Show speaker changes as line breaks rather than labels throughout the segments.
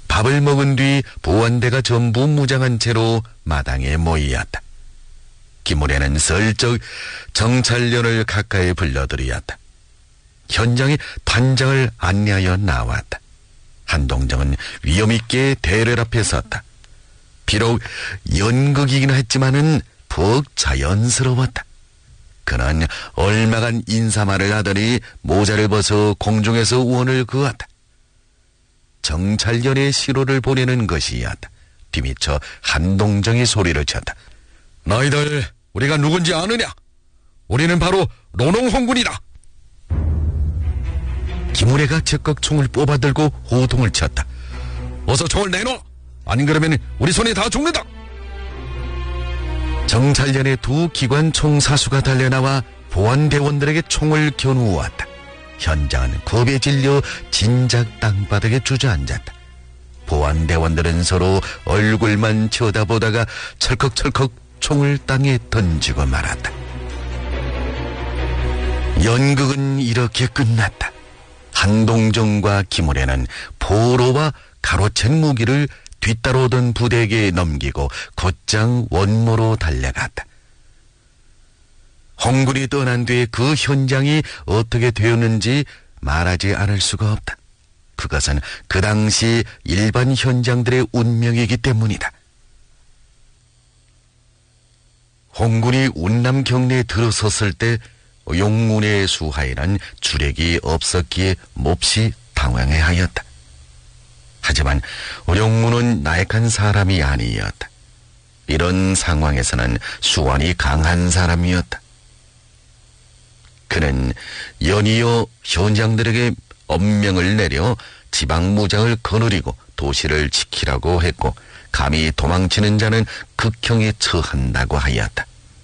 밥을 먹은 뒤 보안대가 전부 무장한 채로 마당에 모이었다. 김우래는 슬쩍 정찰련을 가까이 불러들이었다. 현장에 단장을 안내하여 나왔다. 한동정은 위엄있게 대를 앞에 섰다. 비록 연극이긴 했지만은 푹 자연스러웠다. 그는 얼마간 인사말을 하더니 모자를 벗어 공중에서 원을 그었다. 정찰련의 시로를 보내는 것이었다. 뒤미처 한동정이 소리를 쳤다. 너희들 우리가 누군지 아느냐? 우리는 바로 노농홍군이다. 김우래가 즉각 총을 뽑아들고 호통을 쳤다. 어서 총을 내놔! 안 그러면 우리 손이 다 죽는다! 정찰련의 두 기관 총사수가 달려나와 보안대원들에게 총을 겨누었다. 현장은 겁에 질려 진작 땅바닥에 주저앉았다. 보안대원들은 서로 얼굴만 쳐다보다가 철컥철컥 총을 땅에 던지고 말았다. 연극은 이렇게 끝났다. 한동정과 김우래는 포로와 가로챈 무기를 뒤따라오던 부대에게 넘기고 곧장 원모로 달려갔다. 홍군이 떠난 뒤에 그 현장이 어떻게 되었는지 말하지 않을 수가 없다. 그것은 그 당시 일반 현장들의 운명이기 때문이다. 홍군이 운남 경내에 들어섰을 때 용문의 수하에는 주력이 없었기에 몹시 당황해하였다. 하지만 용문은 나약한 사람이 아니었다. 이런 상황에서는 수완이 강한 사람이었다. 그는 연이어 현장들에게 엄명을 내려 지방무장을 거느리고 도시를 지키라고 했고 감히 도망치는 자는 극형에 처한다고 하였다.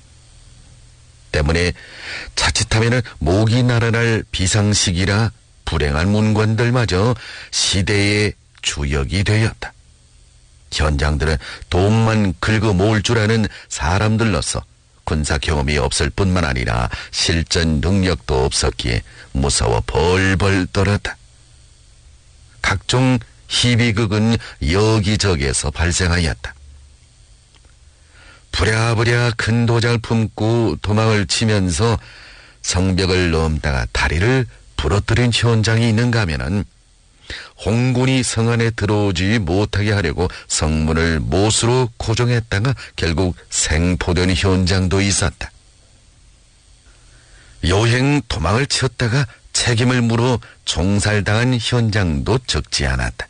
때문에 자칫하면 목이 날아날 비상시기라 불행한 문관들마저 시대의 주역이 되었다. 현장들은 돈만 긁어 모을 줄 아는 사람들로서 군사 경험이 없을 뿐만 아니라 실전 능력도 없었기에 무서워 벌벌 떨었다. 각종 희비극은 여기저기에서 발생하였다. 부랴부랴 큰 도장을 품고 도망을 치면서 성벽을 넘다가 다리를 부러뜨린 현장이 있는가 하면은 홍군이 성 안에 들어오지 못하게 하려고 성문을 못으로 고정했다가 결국 생포된 현장도 있었다. 요행 도망을 쳤다가 책임을 물어 총살당한 현장도 적지 않았다.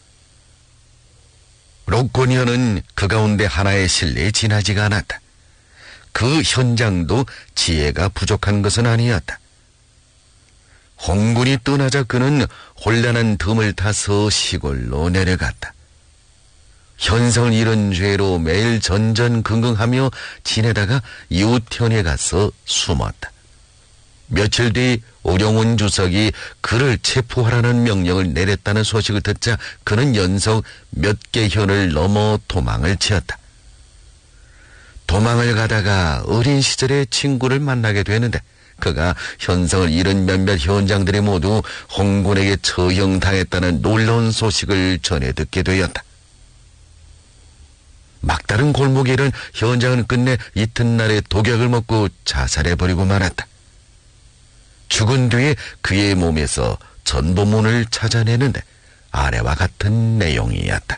록곤현은 그 가운데 하나의 실내에 지나지가 않았다. 그 현장도 지혜가 부족한 것은 아니었다. 홍군이 떠나자 그는 혼란한 덤을 타서 시골로 내려갔다. 현성을 잃은 죄로 매일 전전긍긍하며 지내다가 이웃현에 가서 숨었다. 며칠 뒤 오룡훈 주석이 그를 체포하라는 명령을 내렸다는 소식을 듣자 그는 연속 몇 개 현을 넘어 도망을 치었다. 도망을 가다가 어린 시절의 친구를 만나게 되는데 그가 현성을 잃은 몇몇 현장들이 모두 홍군에게 처형당했다는 놀라운 소식을 전해 듣게 되었다. 막다른 골목에 이른 현장은 끝내 이튿날에 독약을 먹고 자살해버리고 말았다. 죽은 뒤에 그의 몸에서 전보문을 찾아내는데 아래와 같은 내용이었다.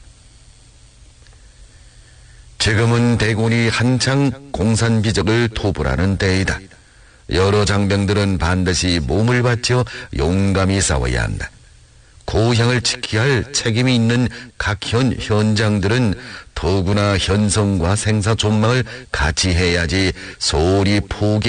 지금은 대군이 한창 공산비적을 토벌하는 때이다. 여러 장병들은 반드시 몸을 바쳐 용감히 싸워야 한다. 고향을 지켜야 할 책임이 있는 각 현장들은 더구나 현성과 생사존망을 같이 해야지 소홀히 포기